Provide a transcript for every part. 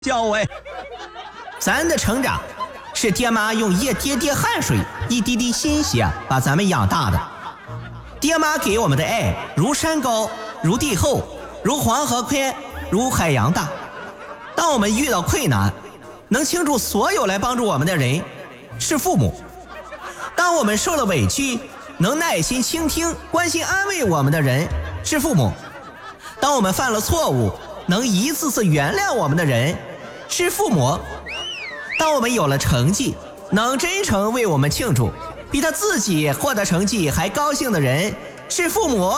教哎。 咱的成长是爹妈用一滴滴汗水、一滴滴心血把咱们养大的。爹妈给我们的爱如山高，如地厚，如黄河宽，如海洋大。当我们遇到困难，能倾注所有来帮助我们的人是父母；当我们受了委屈，能耐心倾听、关心安慰我们的人是父母；当我们犯了错误，能一次次原谅我们的人是父母；当我们有了成绩，能真诚为我们庆祝，比他自己获得成绩还高兴的人是父母。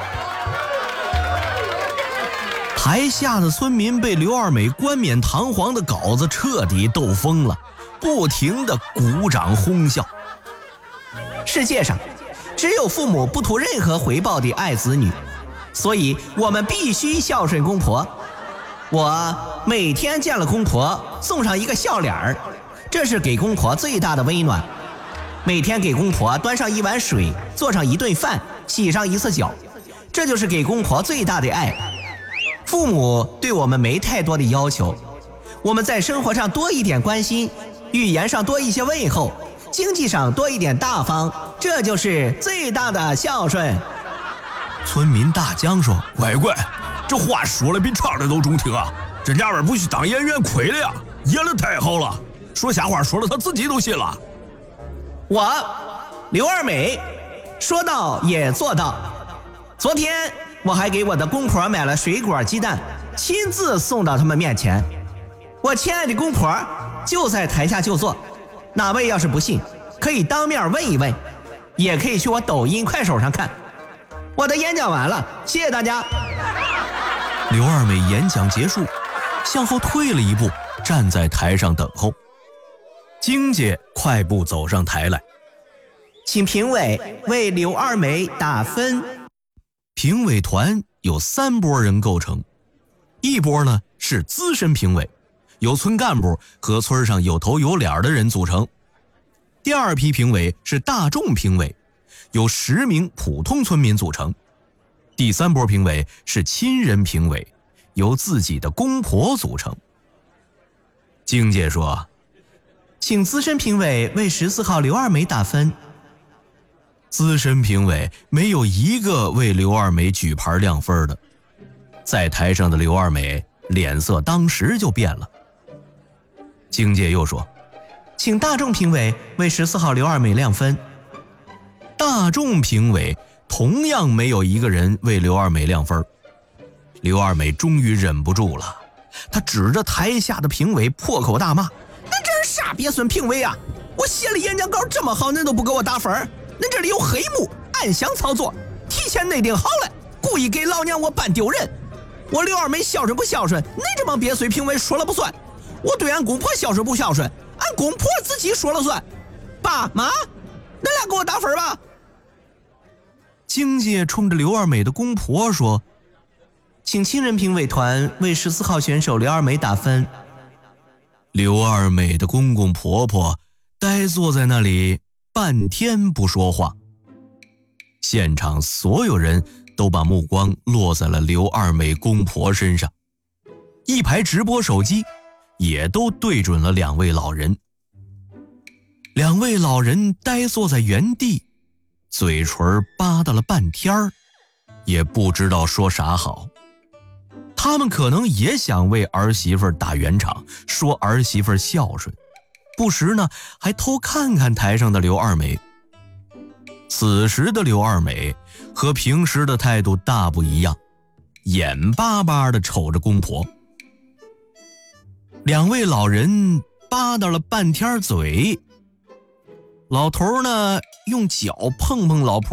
台下的村民被刘二美冠冕堂皇的稿子彻底逗疯了，不停地鼓掌哄笑。 世界上只有父母不图任何回报地爱子女，所以我们必须孝顺公婆。我每天见了公婆送上一个笑脸儿，这是给公婆最大的温暖。每天给公婆端上一碗水，做上一顿饭，洗上一次脚，这就是给公婆最大的爱。父母对我们没太多的要求，我们在生活上多一点关心，语言上多一些问候，经济上多一点大方，这就是最大的孝顺。 村民大江说：“乖乖，这话说了比唱的都中听啊！这俩人不许当演员亏了呀，演的太好了，说瞎话说了他自己都信了。” 我刘二美说到也做到。昨天我还给我的公婆买了水果鸡蛋，亲自送到他们面前。我亲爱的公婆就在台下就坐，哪位要是不信，可以当面问一问，也可以去我抖音快手上看。我的演讲完了，谢谢大家。 刘二美演讲结束，向后退了一步，站在台上等候。金姐快步走上台来， 请评委为刘二美打分。 评委团有3拨人构成，一拨呢是资深评委，由村干部和村上有头有脸的人组成；第2批评委是大众评委，由10名普通村民组成；第3拨评委是亲人评委，由自己的公婆组成。金姐说：“ 请资深评委为14号刘二美打分。” 资深评委没有一个为刘二美举牌亮分的，在台上的刘二美脸色当时就变了。金姐又说：“ 请大众评委为14号刘二美亮分。” 大众评委同样没有一个人为刘二美亮分。刘二美终于忍不住了，她指着台下的评委破口大骂：“ 那这是啥鳖孙评委啊！我写了演讲稿这么好，恁都不给我打分，恁这里有黑幕，暗箱操作，提前内定好了，故意给老娘我扮丢人。我刘二美孝顺不孝顺，恁这帮鳖孙评委说了不算。我对俺公婆孝顺不孝顺，俺公婆自己说了算。爸妈，恁俩给我打分吧。” 金姐冲着刘二美的公婆说：“ 请亲人评委团为14号选手刘二美打分。” 刘二美的公公婆婆呆坐在那里半天不说话。现场所有人都把目光落在了刘二美公婆身上，一排直播手机也都对准了2位老人。2位老人呆坐在原地，嘴唇吧嗒了半天也不知道说啥好。他们可能也想为儿媳妇打圆场，说儿媳妇孝顺，不时呢还偷看看台上的刘二美。此时的刘二美和平时的态度大不一样，眼巴巴地瞅着公婆。2位老人吧嗒了半天嘴，老头呢用脚碰碰老婆